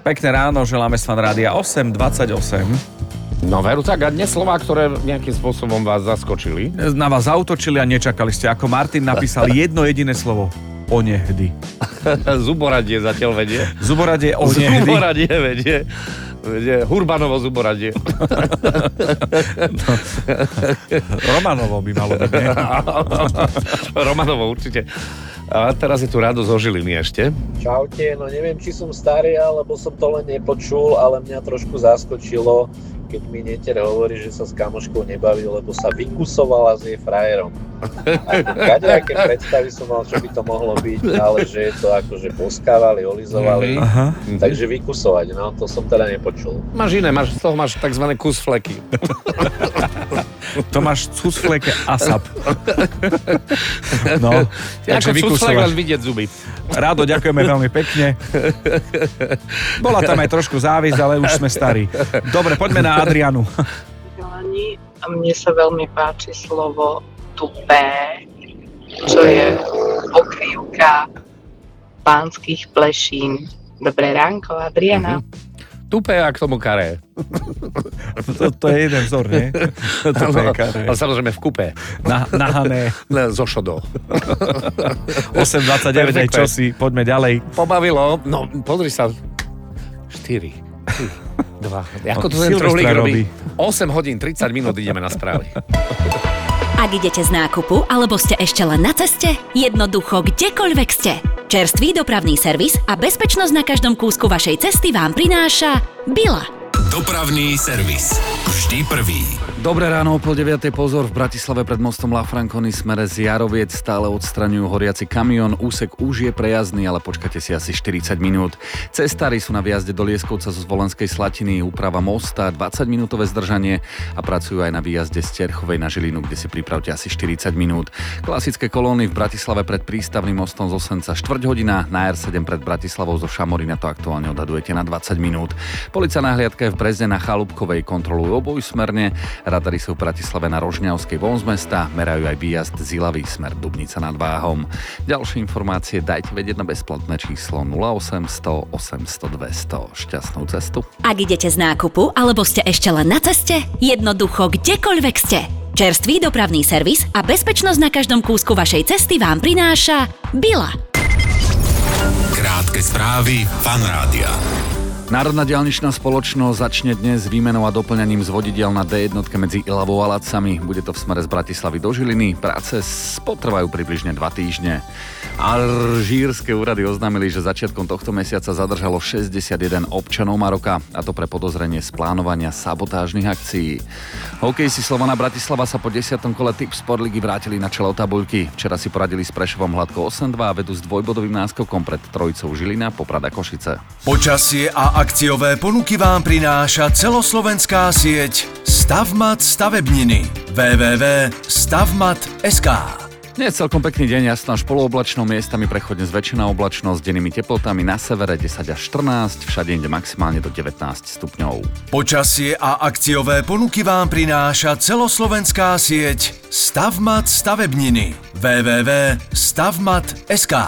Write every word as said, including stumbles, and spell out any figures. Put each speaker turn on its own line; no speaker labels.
Pekné ráno, želáme z Fan Rádia osem dvadsaťosem.
No veru tak, a dnes slová, ktoré nejakým spôsobom vás zaskočili.
Na vás zautočili a nečakali ste. Ako Martin napísal jedno jediné slovo. Onehdy.
Zuboradie zatiaľ vedie.
Zuboradie onehdy.
Zuboradie vedie. vedie. Hurbanovo zuboradie.
No. Romanovo by malo byť, nie?
Romanovo určite. A teraz je tu Rado zo Žiliny ešte.
Čaute, no neviem, či som starý, alebo som to len nepočul, ale mňa trošku zaskočilo, keď mi Neter hovorí, že sa s kamoškou nebaví, lebo sa vykusovala s jej frajerom. Kadejaké predstavy som mal, čo by to mohlo byť, ale že je to akože poskávali, olizovali, mm-hmm. takže vykusovať, no to som teda nepočul.
Máš iné, máš, z toho máš takzvané kus fleky.
To máš kus fleke asap. No,
takže vykusovať. Len vidieť zuby.
Rádo, ďakujeme veľmi pekne. Bola tam aj trošku závisť, ale už sme starí. Dobre, poďme na Adrianu.
A mne sa veľmi páči slovo tupé, čo je pokrývka pánskych plešín. Dobré ránko, Adriana.
Mm-hmm. Tupé a k tomu karé.
To, to je jeden vzor, nie? Tupé
no,
karé.
Ale samozrejme v kupe.
Na, nahané.
Zo šodou.
osem dvadsaťdeväť, čo si, poďme ďalej.
Pobavilo, no pozri sa. štyri, tri, dva. Ako to
no,
ten truhlík robí?
robí?
osem hodín, tridsať minút ideme na správy.
Ak idete z nákupu, alebo ste ešte len na ceste, jednoducho kdekoľvek ste. Čerstvý dopravný servis a bezpečnosť na každom kúsku vašej cesty vám prináša Bila.
Dopravný servis. Vždy prvý.
Dobré ráno, o pol deviatej, pozor, v Bratislave pred mostom La Franconi smere z Jaroviec stále odstraňujú horiaci kamión, úsek už je prejazdný, ale počkajte si asi štyridsať minút. Cestári sú na výjazde do Lieskovca zo Zvolenskej Slatiny, úprava mosta, dvadsaťminútové zdržanie a pracujú aj na výjazde z Terchovej na Žilinu, kde si pripravte asi štyridsať minút. Klasické kolóny v Bratislave pred prístavným mostom z Osenca štvrť hodina, na er sedem pred Bratislavou zo Šamorína to aktuálne odhadujete na dvadsať minút. Policajná hliadka je v Brezne na Chalúbkovej, kontrolujú obojsmerne. Radary sú v Bratislave na Rožňavskej von z mesta, merajú aj výjazd z Ilavy smer Dubnica nad Váhom. Ďalšie informácie dajte vedieť na bezplatné číslo nula osem sto osemsto dvesto. Šťastnú cestu.
Ak idete z nákupu, alebo ste ešte len na ceste, jednoducho kdekoľvek ste. Čerstvý dopravný servis a bezpečnosť na každom kúsku vašej cesty vám prináša Bila.
Krátke správy Fan Rádia.
Národná diaľničná spoločnosť začne dnes výmenou a doplňaním z vodidiel na dé jedna medzi Ilavou a Lacami. Bude to v smere z Bratislavy do Žiliny. Práce potrvajú približne dva týždne. Alžírske úrady oznámili, že začiatkom tohto mesiaca zadržalo šesťdesiatjeden občanov Maroka, a to pre podozrenie z plánovania sabotážnych akcií. Hokejsi Slovana Bratislava sa po desiatom kole Tip Sport ligy vrátili na čelo tabuľky. Včera si poradili s Prešovom hladko osem dva a vedú s dvojbodovým náskokom pred trojicou Žilina, Poprad a Košice.
Počasie a akciové ponuky vám prináša celoslovenská sieť Stavmat stavebniny. w w w bodka stavmat bodka es ká.
Dnes celkom pekný deň, jasná až polooblačno, miestami prechodne zväčšená oblačnosť, dennými teplotami na severe desať až štrnásť, všade inde maximálne do devätnásť stupňov.
Počasie a akciové ponuky vám prináša celoslovenská sieť Stavmat stavebniny. w w w bodka stavmat bodka es ká.